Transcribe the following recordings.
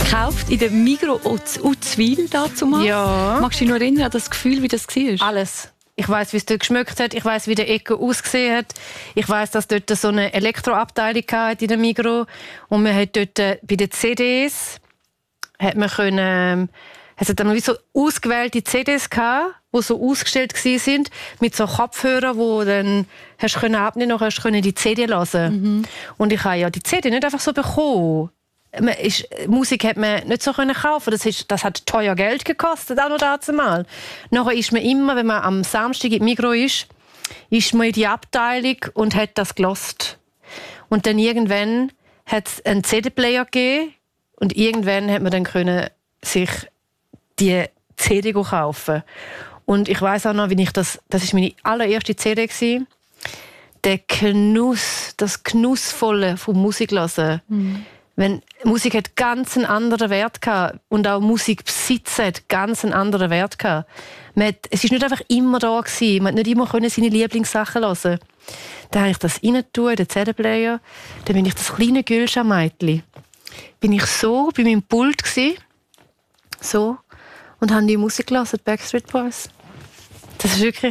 gekauft in der Migros Uzwil dazu mal. Ja. Magst du dich noch erinnern an das Gefühl, wie das war? Alles. Ich weiss, wie es dort geschmeckt hat. Ich weiss, wie der Ecke ausgesehen hat. Ich weiss, dass dort so eine Elektroabteilung hatte in der Migros. Und man hat dort bei den CDs hat man können, es hat dann wie so ausgewählte CDs gehabt, die so ausgestellt waren, mit so Kopfhörern, wo dann hast du abnehmen und hast die CD hören. Und ich habe ja die CD nicht einfach so bekommen. Musik hat man nicht so kaufen. Das hat teuer Geld gekostet, auch noch dazu mal. Nachher ist man immer, wenn man am Samstag in Migros ist man in die Abteilung und hat das gelost. Und dann irgendwann hat es einen CD-Player gegeben und irgendwann hat man dann können sich die CD kaufen. Und ich weiss auch noch, wie ich das war meine allererste CD gewesen. Der Genuss, das Genussvolle vom Musik hören. Wenn Musik hat ganz einen anderen Wert gehabt und auch Musik besitzen hat ganz einen anderen Wert gehabt. Es ist nicht einfach immer da gewesen. Man hat nicht immer seine Lieblingssachen hören. Dann habe ich das rein in den CD-Player. Dann bin ich das kleine Gülscha-Mädchen. Bin ich so bei meinem Pult gewesen, so, und habe die Musik gehört, Backstreet Boys. Das ist wirklich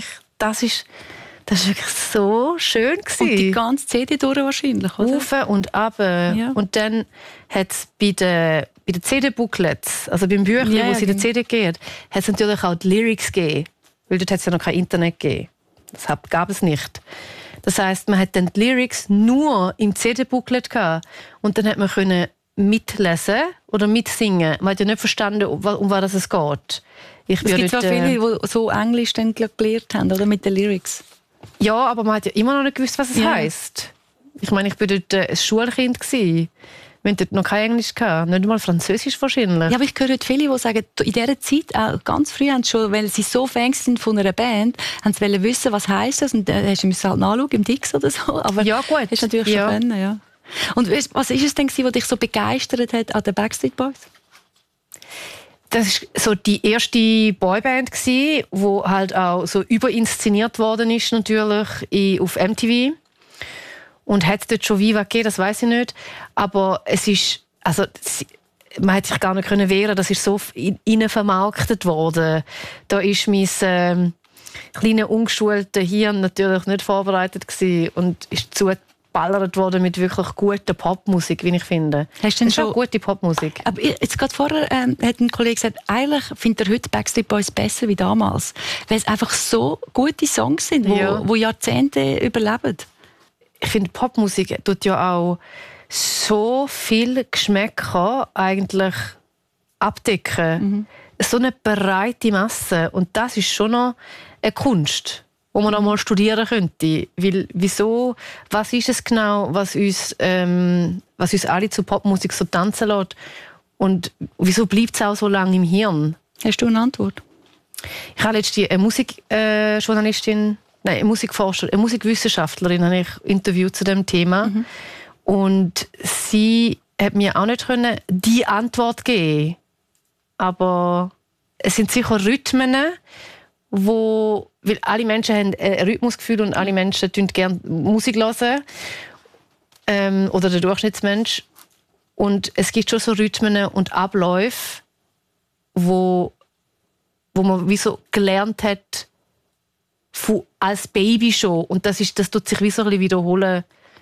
so schön gewesen. Und die ganze CD durch wahrscheinlich, oder? Rauf und runter. Ja. Und dann hat es bei den CD-Booklets, also beim Büchlein, wo es in der CD geht, hat es natürlich auch die Lyrics gegeben. Weil dort hat es ja noch kein Internet gegeben. Das gab es nicht. Das heisst, man hat dann die Lyrics nur im CD-Booklet gehabt. Und dann hat man können mitlesen oder mitsingen. Man hat ja nicht verstanden, um was es geht. Es gibt zwar viele, die so Englisch dann gelernt haben, oder mit den Lyrics. Ja, aber man hat ja immer noch nicht gewusst, was es heisst. Ich meine, ich war dort ein Schulkind gewesen. Wir hatten dort noch kein Englisch gehabt, nicht mal Französisch wahrscheinlich. Ja, aber ich höre heute viele, die sagen, in dieser Zeit, auch ganz früh, haben sie schon, weil sie so Fans sind von einer Band, haben sie wollen wissen, was heisst das, und dann hast du halt nachschauen im Dix oder so. Aber ja, gut. Das ist natürlich schon können, ja. Und was war es denn, was dich so begeistert hat an den Backstreet Boys? Das war so die erste Boyband, die halt auch so überinszeniert worden ist, natürlich auf MTV. Und hat es dort schon Viva gegeben, das weiss ich nicht. Aber es ist, also, man hätte sich gar nicht wehren können. Das ist so innen vermarktet worden. Da ist mein kleines ungeschultes Hirn natürlich nicht vorbereitet gewesen und ist zugeballert worden mit wirklich guter Popmusik, wie ich finde. Hast du denn schon gute Popmusik? Aber jetzt gerade vorher hat ein Kollege gesagt, eigentlich findet er heute Backstreet Boys besser wie damals, weil es einfach so gute Songs sind, wo Jahrzehnte überleben. Ich finde, Popmusik tut ja auch so viel Geschmäcker eigentlich abdecken. So eine breite Masse. Und das ist schon noch eine Kunst, die man noch mal studieren könnte. Weil, was ist es genau, was uns alle zu Popmusik so tanzen lässt? Und wieso bleibt es auch so lange im Hirn? Hast du eine Antwort? Ich habe letztens eine Musikjournalistin, eine Musikwissenschaftlerin habe ich interviewt zu dem Thema. Und sie hat mir auch nicht die Antwort geben. Aber es sind sicher Rhythmen, weil alle Menschen haben ein Rhythmusgefühl und alle Menschen hören gerne Musik hören. Oder der Durchschnittsmensch. Und es gibt schon so Rhythmen und Abläufe, wo man wie so gelernt hat, als Baby schon. Und das tut sich wie so ein bisschen wiederholen.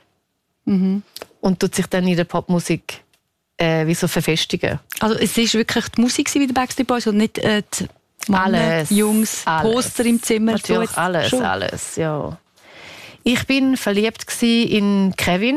Und tut sich dann in der Popmusik wie so verfestigen. Also es war wirklich die Musik wie die Backstreet Boys und nicht die Männer, Jungs, Poster im Zimmer? Natürlich so alles, ja. Ich bin verliebt in Kevin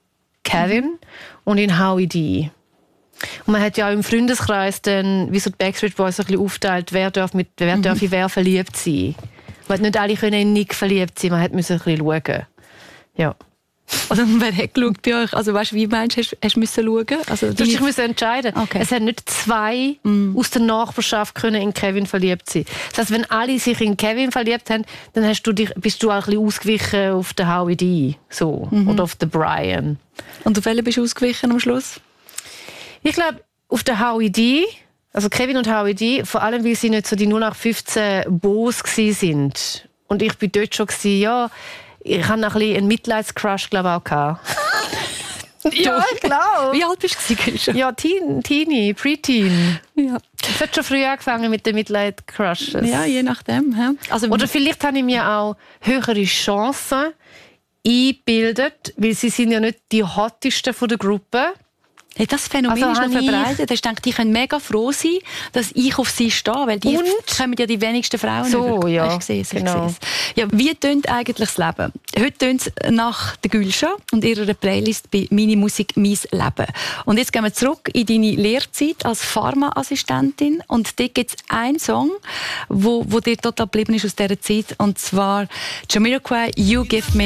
und in Howie D. Und man hat ja auch im Freundeskreis dann, wie so die Backstreet Boys, ein bisschen aufteilt, wer darf in wer verliebt sein. Man hat nicht alle in Nick verliebt sein, man musste ein bisschen schauen. Ja. Also wer hat geschaut bei euch? Also weißt du, wie meinst du, hast du schauen? Also, ich musste entscheiden. Okay. Es haben nicht zwei aus der Nachbarschaft können in Kevin verliebt sein. Das heißt, wenn alle sich in Kevin verliebt haben, dann bist du auch ein bisschen ausgewichen auf den Howie D. So. Oder auf den Brian. Und auf welchen bist du ausgewichen am Schluss? Ich glaube, auf den Howie D. Also Kevin und Howie D. Vor allem, weil sie nicht so die 0815 Boss waren. Und ich war dort schon, ja, ich hatte noch ein bisschen einen Mitleidscrush, glaube ich, auch. Ja, klar. Wie alt bist du Gülscha? Ja, Teenie, Preteen. Ja. Es hat schon früh angefangen mit den Midlife-Crushes. Ja, je nachdem. Ja. Also, oder vielleicht habe ich mir auch höhere Chancen eingebildet, weil sie sind ja nicht die hottesten von der Gruppe. Ja, das Phänomen ist noch verbreitet. Ich denke, die können mega froh sein, dass ich auf sie stehe, weil die kommen ja die wenigsten Frauen so, über. Ja, genau. Ja, wie tönt eigentlich das Leben? Heute tönt es nach der Gülscha und ihrer Playlist bei «Meine Musik, mein Leben». Und jetzt gehen wir zurück in deine Lehrzeit als Pharmaassistentin. Und dort gibt es einen Song, wo dir total geblieben ist aus dieser Zeit, und zwar Jamiroquai «You Give Me».